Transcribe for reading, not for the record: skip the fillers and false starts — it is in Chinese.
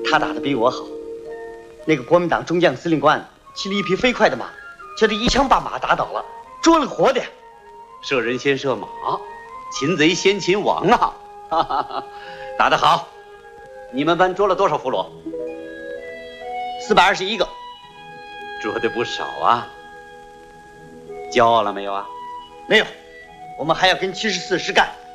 他打得比我好。那个国民党中将司令官骑了一匹飞快的马，叫他一枪把马打倒了，捉了活的。 射人先射马，擒贼先擒王啊！哈哈哈，打得好！你们班捉了多少俘虏 ？421个， 捉的不少啊。骄傲了没有啊？ 没有，我们还要跟74师干。